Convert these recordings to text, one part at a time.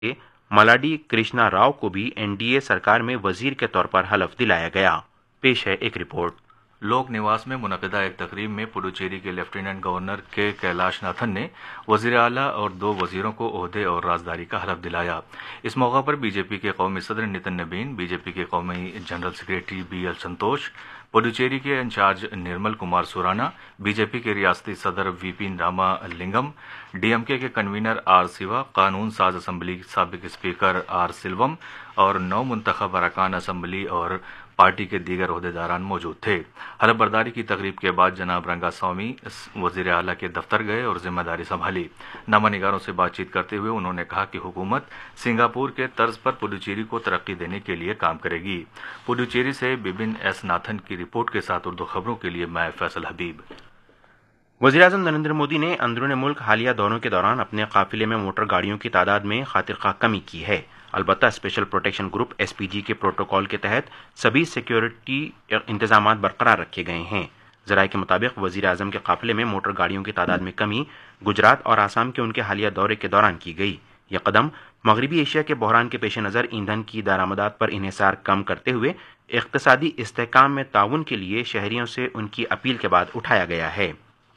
मलाडी कृष्णा राव को भी एनडीए सरकार में वजीर के तौर पर हलफ दिलाया गया। पेश है एक रिपोर्ट। लोक निवास में मुनक़िदा एक तकरीब में पुडुचेरी के लेफ्टिनेंट गवर्नर के कैलाश नाथन ने वज़ीर आला और 2 वज़ीरों को ओहदे और राजदारी का हलफ दिलाया। इस मौका पर बीजेपी के कौमी सदर नितिन नबीन, बीजेपी के कौमी जनरल सेक्रेटरी BL संतोष, पुडुचेरी के इंचार्ज निर्मल कुमार सुराना, बीजेपी के रियासती सदर VP रामा लिंगम, DMK के कन्वीनर R सिवा, कानून साज असम्बली साबिक स्पीकर R सिल्वम और 9 मुंतखब अरकान असम्बली और पार्टी के दीगर ओहदेदारान मौजूद थे। हलफ बर्दारी की तकरीब के बाद जनाब रंगास्वामी वजीर आला के दफ्तर गए और जिम्मेदारी संभाली। नामानिगारों से बातचीत करते हुए उन्होंने कहा कि हुकूमत सिंगापुर के तर्ज पर पुडुचेरी को तरक्की देने के लिए काम करेगी। पुडुचेरी से बिपिन S नाथन की रिपोर्ट के साथ उर्दू खबरों के लिए मैं फैसल हबीब। वज़ीर-ए-आज़म नरेंद्र मोदी ने अंदरूनी मुल्क हालिया दौरों के दौरान अपने काफिले में मोटर गाड़ियों की तादाद में खातिरख्वाह कमी की है। अलबत्ता स्पेशल प्रोटेक्शन ग्रुप SPG के प्रोटोकॉल के तहत सभी सिक्योरिटी इंतजामात बरकरार रखे गए हैं। ज़राए के मुताबिक वज़ीर-ए-आज़म के काफिले में मोटर गाड़ियों की तादाद में कमी गुजरात और आसाम के उनके हालिया दौरे के दौरान की गई। यह कदम मगरबी एशिया के बहरान के पेश नज़र ईंधन की दरामदात पर इन्हिसार कम करते हुए इक़्तिसादी इस्तेहकाम में ताउन के लिए शहरियों से उनकी अपील के बाद उठाया गया है।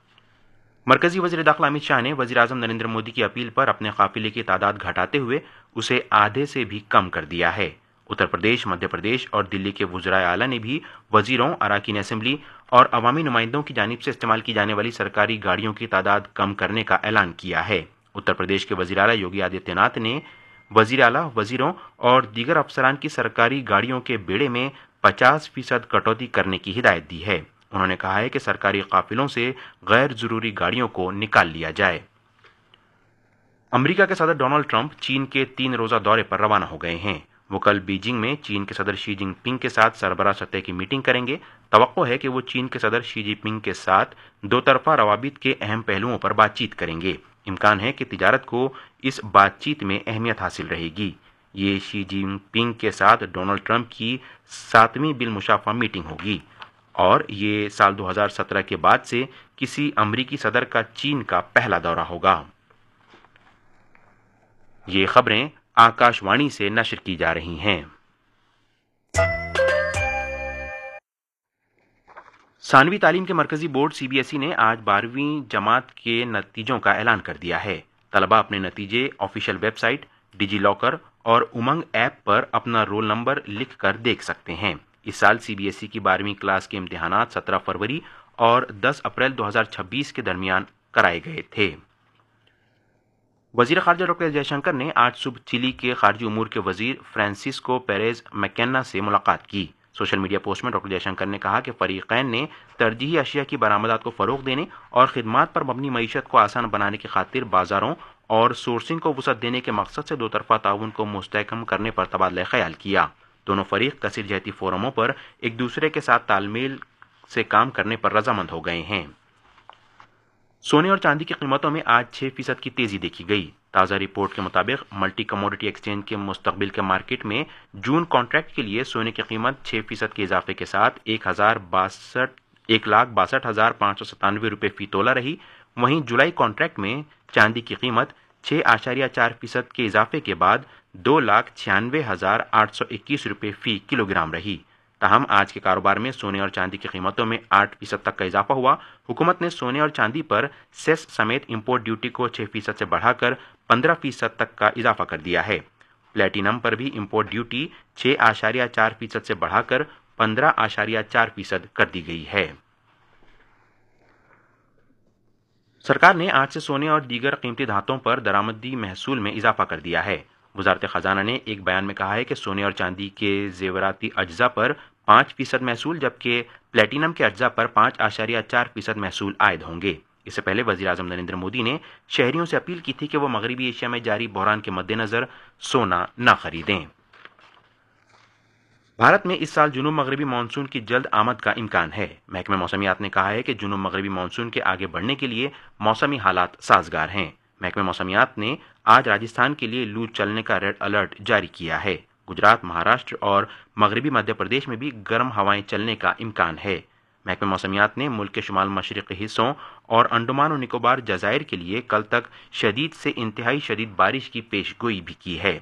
मरकजी वज़ीर दाखिला अमित शाह ने वज़ीर-ए-आज़म नरेंद्र मोदी की अपील पर अपने काफिले की तादाद घटाते हुए उसे आधे से भी कम कर दिया है। उत्तर प्रदेश, मध्य प्रदेश और दिल्ली के वज़राए आला ने भी वज़ीरों, अराकीन असेंबली और अवामी नुमाइंदों की जानिब से इस्तेमाल की जाने वाली सरकारी गाड़ियों की तादाद कम करने का ऐलान किया है। उत्तर प्रदेश के वज़ीर आला योगी आदित्यनाथ ने वज़ीर आला, वज़ीरों और दीगर अफसरान की सरकारी गाड़ियों के बेड़े में 50% कटौती करने की हिदायत दी है। उन्होंने कहा है कि सरकारी काफिलों से गैर जरूरी गाड़ियों को निकाल लिया जाए। अमेरिका के सदर डोनाल्ड ट्रंप चीन के 3 रोजा दौरे पर रवाना हो गए हैं। वो कल बीजिंग में चीन के सदर शी जिनपिंग के साथ सरबराह सतह की मीटिंग करेंगे। तवक्को है कि वो चीन के सदर शी जिनपिंग के साथ दोतरफा रवाबित के अहम पहलुओं पर बातचीत करेंगे। इम्कान है कि तिजारत को इस बातचीत में अहमियत हासिल रहेगी। ये शी जिनपिंग के साथ डोनाल्ड ट्रंप की 7वीं बिलमुशाफा मीटिंग होगी और ये साल 2017 के बाद से किसी अमरीकी सदर का चीन का पहला दौरा होगा। ये खबरें आकाशवाणी से नशर की जा रही हैं। सानवी तालीम के मरकजी बोर्ड CBSE ने आज 12वीं जमात के नतीजों का ऐलान कर दिया है। तलबा अपने नतीजे ऑफिशियल वेबसाइट, डिजी लॉकर और उमंग ऐप पर अपना रोल नंबर लिख कर देख सकते हैं। इस साल CBSE की 12वीं क्लास के इम्तिहानात 17 फरवरी और 10 अप्रैल 2026 के दरमियान कराए गए थे। वजीर खारजा डॉक्टर जयशंकर ने आज सुबह चिली के खारजी उमूर के वजीर फ्रांसिस्को पेरेज मैकेन्ना से मुलाकात की। सोशल मीडिया पोस्ट में डॉक्टर जयशंकर ने कहा कि फरीकैन ने तरजीही अशिया की बरामदात को फरोग देने और खिदमात पर मबनी मईशत को आसान बनाने की खातिर बाजारों और सोर्सिंग को वसअत देने के मकसद से दोतरफा ताउन को मुस्तहकम करने पर तबादला ख्याल किया। दोनों फरीक कसीर जहती फोरमों पर एक दूसरे के साथ तालमेल से काम करने पर रजामंद हो गए हैं। सोने और चांदी की कीमतों में आज 6% की तेजी देखी गई। ताज़ा रिपोर्ट के मुताबिक मल्टी कमोडिटी एक्सचेंज के मुस्तकबिल के मार्केट में जून कॉन्ट्रैक्ट के लिए सोने की कीमत 6% के इजाफे के साथ 1,62,597 रुपये फी तोला रही। वहीं जुलाई कॉन्ट्रैक्ट में चांदी की कीमत 6.4% के इजाफे के बाद 2,96,821 रुपये फी किलोग्राम रही। ताहम आज के कारोबार में सोने और चांदी की कीमतों में 8% तक का इजाफा हुआ। हुकूमत ने सोने और चांदी पर सेस समेत इंपोर्ट ड्यूटी को 6% से बढ़ाकर 15% तक का इजाफा कर दिया है। प्लेटिनम पर भी इंपोर्ट ड्यूटी 6.4% से बढ़ाकर 15.4% कर दी गई है। सरकार ने आज से सोने और दीगर कीमती धातुओं पर दरामदी महसूल में इजाफा कर दिया है। वजारत खजाना ने एक बयान में कहा है कि सोने और चांदी के जेवराती अज्जा पर 5% महसूल जबकि प्लेटिनम के अज्जा पर 5.4% महसूल आयद होंगे। इससे पहले वज़ीर-ए-आज़म नरेंद्र मोदी ने शहरियों से अपील की थी कि वो मगरबी एशिया में जारी बहरान के मद्देनजर सोना न खरीदें। भारत में इस साल जुनूब मगरबी मानसून की जल्द आमद का इम्कान है। महकमे मौसमियात ने कहा है कि जुनूब मगरबी मानसून के आगे बढ़ने के लिए मौसमी हालात साजगार हैं। महकमे मौसमियात ने आज राजस्थान के लिए लू चलने का रेड अलर्ट जारी किया है। गुजरात, महाराष्ट्र और मगरबी मध्य प्रदेश में भी गर्म हवाएं चलने का इम्कान है। महकमे मौसमियात ने मुल्क के शुमाल मशरक़ी हिस्सों اور انڈمان و نکوبار جزائر کے لیے کل تک شدید سے انتہائی شدید بارش کی پیشگوئی بھی کی ہے۔